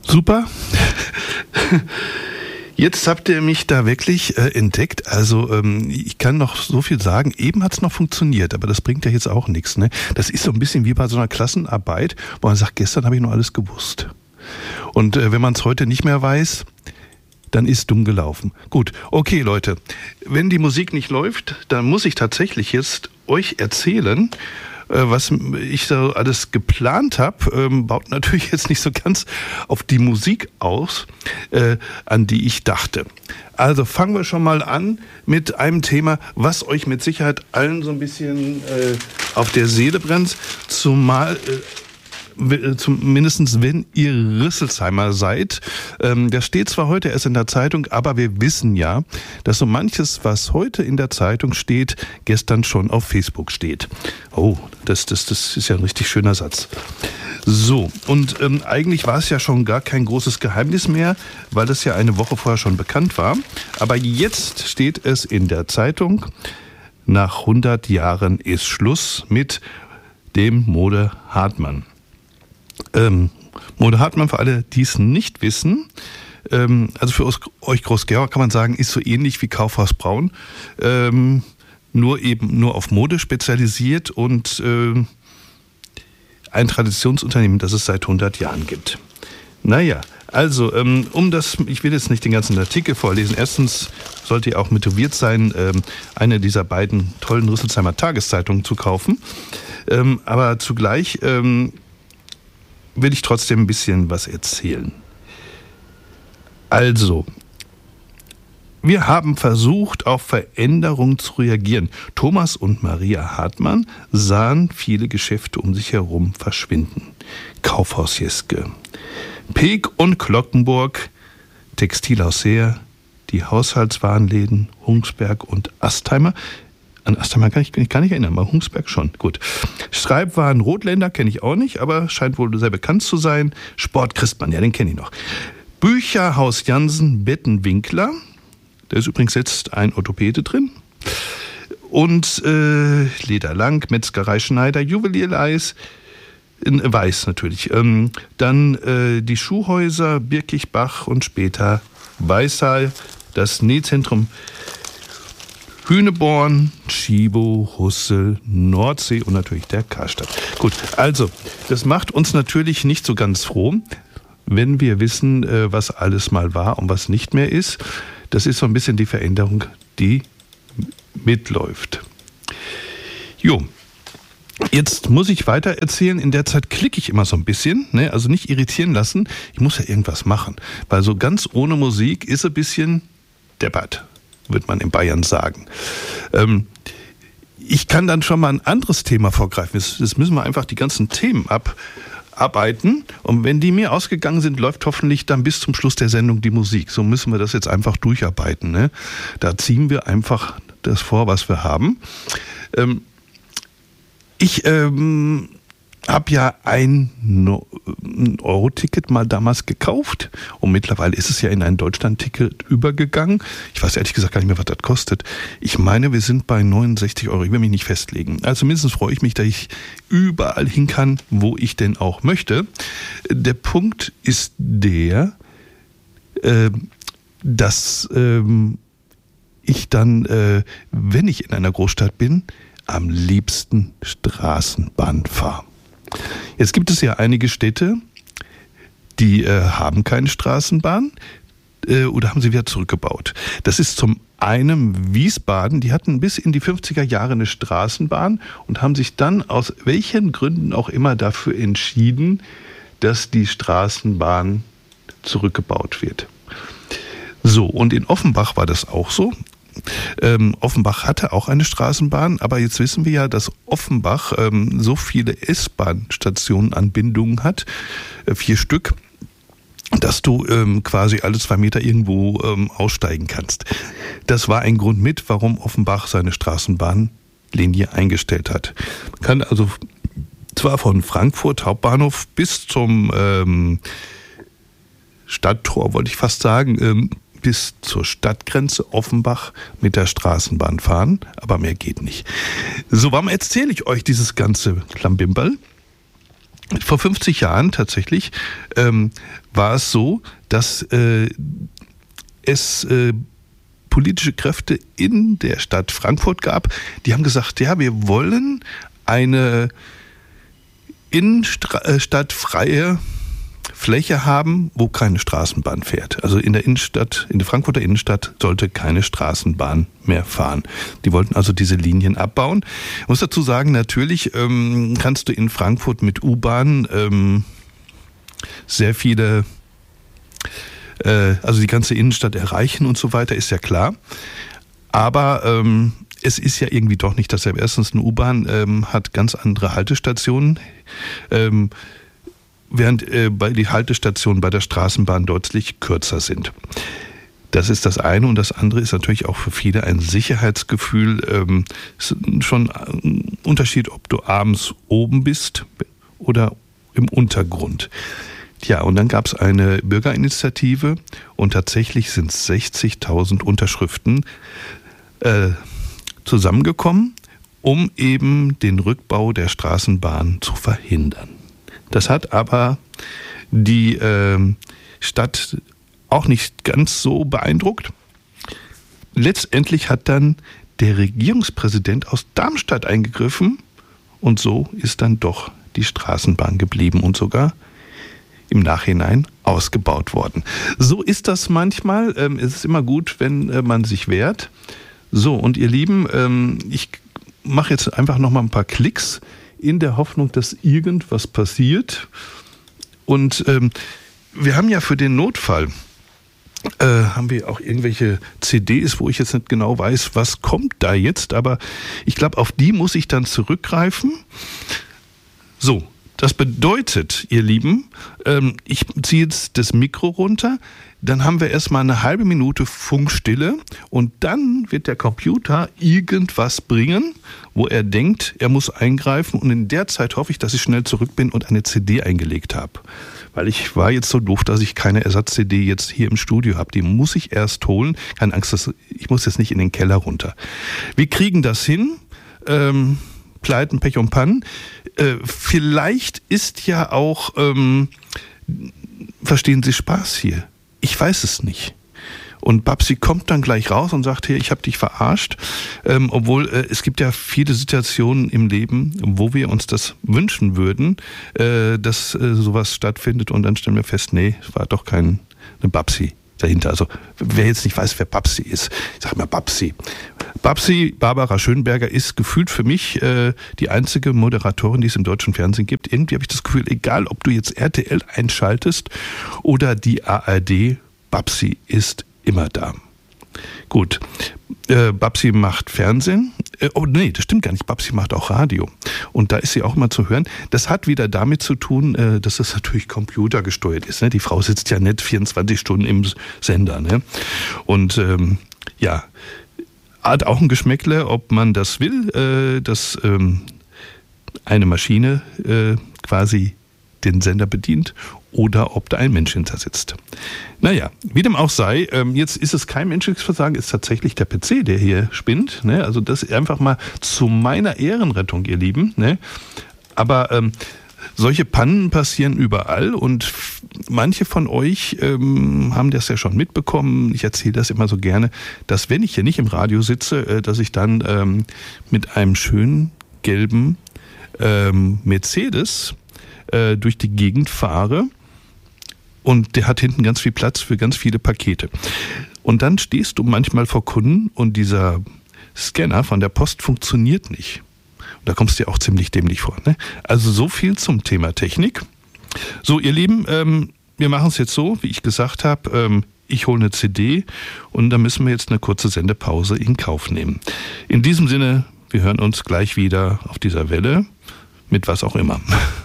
Super. Jetzt habt ihr mich da wirklich entdeckt. Also ich kann noch so viel sagen. Eben hat es noch funktioniert, aber das bringt ja jetzt auch nichts. Ne? Das ist so ein bisschen wie bei so einer Klassenarbeit, wo man sagt, gestern habe ich noch alles gewusst. Und wenn man es heute nicht mehr weiß, dann ist dumm gelaufen. Gut, okay Leute, wenn die Musik nicht läuft, dann muss ich tatsächlich jetzt euch erzählen, was ich so alles geplant habe, baut natürlich jetzt nicht so ganz auf die Musik aus, an die ich dachte. Also fangen wir schon mal an mit einem Thema, was euch mit Sicherheit allen so ein bisschen auf der Seele brennt, zumindest wenn ihr Rüsselsheimer seid. Das steht zwar heute erst in der Zeitung, aber wir wissen ja, dass so manches, was heute in der Zeitung steht, gestern schon auf Facebook steht. Oh, das ist ja ein richtig schöner Satz. So, und eigentlich war es ja schon gar kein großes Geheimnis mehr, weil das ja eine Woche vorher schon bekannt war. Aber jetzt steht es in der Zeitung, nach 100 Jahren ist Schluss mit dem Mode Hartmann. Mode Hartmann, für alle, die es nicht wissen, also für euch Groß-Gerau kann man sagen, ist so ähnlich wie Kaufhaus Braun, nur auf Mode spezialisiert und ein Traditionsunternehmen, das es seit 100 Jahren gibt. Naja, also ich will jetzt nicht den ganzen Artikel vorlesen. Erstens sollte ihr auch motiviert sein, eine dieser beiden tollen Rüsselsheimer Tageszeitungen zu kaufen. Aber zugleich will ich trotzdem ein bisschen was erzählen. Also, wir haben versucht, auf Veränderungen zu reagieren. Thomas und Maria Hartmann sahen viele Geschäfte um sich herum verschwinden. Kaufhaus Jeske, Peek und Glockenburg, Textilhaus Seer, die Haushaltswarenläden Hungsberg und Astheimer. An Astheimer kann ich mich gar nicht erinnern, aber Hungsberg schon. Gut. Schreibwaren Rotländer kenne ich auch nicht, aber scheint wohl sehr bekannt zu sein. Sport Christmann, ja, den kenne ich noch. Bücherhaus Jansen Bettenwinkler, da ist übrigens jetzt ein Orthopäde drin. Und Lederlang, Metzgerei Schneider, Juwelierleis, Weiß natürlich. Dann die Schuhhäuser Birkichbach und später Weißal, das Nähzentrum Hüneborn, Schibo, Hussel, Nordsee und natürlich der Karstadt. Gut, also das macht uns natürlich nicht so ganz froh, wenn wir wissen, was alles mal war und was nicht mehr ist. Das ist so ein bisschen die Veränderung, die mitläuft. Jo, jetzt muss ich weiter erzählen. In der Zeit klicke ich immer so ein bisschen, ne? Also nicht irritieren lassen. Ich muss ja irgendwas machen, weil so ganz ohne Musik ist ein bisschen deppert, wird man in Bayern sagen. Ich kann dann schon mal ein anderes Thema vorgreifen. Jetzt müssen wir einfach die ganzen Themen abarbeiten. Und wenn die mir ausgegangen sind, läuft hoffentlich dann bis zum Schluss der Sendung die Musik. So müssen wir das jetzt einfach durcharbeiten. Ne? Da ziehen wir einfach das vor, was wir haben. Ich habe ja ein Euro-Ticket mal damals gekauft und mittlerweile ist es ja in ein Deutschland-Ticket übergegangen. Ich weiß ehrlich gesagt gar nicht mehr, was das kostet. Ich meine, wir sind bei 69 Euro. Ich will mich nicht festlegen. Also mindestens freue ich mich, dass ich überall hin kann, wo ich denn auch möchte. Der Punkt ist der, dass ich dann, wenn ich in einer Großstadt bin, am liebsten Straßenbahn fahre. Jetzt gibt es ja einige Städte, die haben keine Straßenbahn oder haben sie wieder zurückgebaut. Das ist zum einen Wiesbaden, die hatten bis in die 50er Jahre eine Straßenbahn und haben sich dann aus welchen Gründen auch immer dafür entschieden, dass die Straßenbahn zurückgebaut wird. So, und in Offenbach war das auch so. Offenbach hatte auch eine Straßenbahn, aber jetzt wissen wir ja, dass Offenbach so viele S-Bahn-Stationen-Anbindungen hat, 4 Stück, dass du quasi alle 2 Meter irgendwo aussteigen kannst. Das war ein Grund mit, warum Offenbach seine Straßenbahnlinie eingestellt hat. Man kann also zwar von Frankfurt Hauptbahnhof bis zum Stadttor, wollte ich fast sagen, bis zur Stadtgrenze Offenbach mit der Straßenbahn fahren, aber mehr geht nicht. So, warum erzähle ich euch dieses ganze Klambimberl? Vor 50 Jahren tatsächlich war es so, dass es politische Kräfte in der Stadt Frankfurt gab, die haben gesagt, ja, wir wollen eine innenstadtfreie Fläche haben, wo keine Straßenbahn fährt. Also in der Innenstadt, in der Frankfurter Innenstadt sollte keine Straßenbahn mehr fahren. Die wollten also diese Linien abbauen. Ich muss dazu sagen, natürlich kannst du in Frankfurt mit U-Bahn sehr viele, also die ganze Innenstadt erreichen und so weiter, ist ja klar. Aber es ist ja irgendwie doch nicht dasselbe. Erstens, eine U-Bahn hat ganz andere Haltestationen, während die Haltestationen bei der Straßenbahn deutlich kürzer sind. Das ist das eine, und das andere ist natürlich auch für viele ein Sicherheitsgefühl. Es ist schon ein Unterschied, ob du abends oben bist oder im Untergrund. Ja, und dann gab es eine Bürgerinitiative und tatsächlich sind 60.000 Unterschriften zusammengekommen, um eben den Rückbau der Straßenbahn zu verhindern. Das hat aber die Stadt auch nicht ganz so beeindruckt. Letztendlich hat dann der Regierungspräsident aus Darmstadt eingegriffen und so ist dann doch die Straßenbahn geblieben und sogar im Nachhinein ausgebaut worden. So ist das manchmal. Es ist immer gut, wenn man sich wehrt. So, und ihr Lieben, ich mache jetzt einfach noch mal ein paar Klicks in der Hoffnung, dass irgendwas passiert. Und wir haben ja für den Notfall haben wir auch irgendwelche CDs, wo ich jetzt nicht genau weiß, was kommt da jetzt, aber ich glaube, auf die muss ich dann zurückgreifen. So, das bedeutet, ihr Lieben, ich ziehe jetzt das Mikro runter, dann haben wir erstmal eine halbe Minute Funkstille und dann wird der Computer irgendwas bringen, wo er denkt, er muss eingreifen, und in der Zeit hoffe ich, dass ich schnell zurück bin und eine CD eingelegt habe. Weil ich war jetzt so doof, dass ich keine Ersatz-CD jetzt hier im Studio habe. Die muss ich erst holen. Keine Angst, ich muss jetzt nicht in den Keller runter. Wir kriegen das hin. Pleiten, Pech und Pannen. Vielleicht ist ja auch, verstehen Sie, Spaß hier. Ich weiß es nicht. Und Babsi kommt dann gleich raus und sagt, hey, ich habe dich verarscht. Obwohl es gibt ja viele Situationen im Leben, wo wir uns das wünschen würden, dass sowas stattfindet, und dann stellen wir fest, nee, es war doch keine Babsi dahinter. Also wer jetzt nicht weiß, wer Babsi ist, ich sag mal Babsi. Babsi, Barbara Schönberger, ist gefühlt für mich die einzige Moderatorin, die es im deutschen Fernsehen gibt. Irgendwie habe ich das Gefühl, egal ob du jetzt RTL einschaltest oder die ARD, Babsi ist immer da. Gut, Babsi macht Fernsehen. Oh nee, das stimmt gar nicht. Babsi macht auch Radio. Und da ist sie auch immer zu hören. Das hat wieder damit zu tun, dass das natürlich computergesteuert ist. Ne? Die Frau sitzt ja nicht 24 Stunden im Sender. Ne? Und ja, hat auch ein Geschmäckle, ob man das will, dass eine Maschine quasi den Sender bedient oder ob da ein Mensch hinter sitzt. Naja, wie dem auch sei, jetzt ist es kein menschliches Versagen, ist tatsächlich der PC, der hier spinnt. Ne? Also das einfach mal zu meiner Ehrenrettung, ihr Lieben. Ne? Aber solche Pannen passieren überall, und manche von euch haben das ja schon mitbekommen. Ich erzähle das immer so gerne, dass wenn ich hier nicht im Radio sitze, dass ich dann mit einem schönen gelben Mercedes durch die Gegend fahre, und der hat hinten ganz viel Platz für ganz viele Pakete. Und dann stehst du manchmal vor Kunden und dieser Scanner von der Post funktioniert nicht. Und da kommst du dir auch ziemlich dämlich vor. Ne? Also so viel zum Thema Technik. So, ihr Lieben, wir machen es jetzt so, wie ich gesagt habe. Ich hole eine CD und dann müssen wir jetzt eine kurze Sendepause in Kauf nehmen. In diesem Sinne, wir hören uns gleich wieder auf dieser Welle mit was auch immer.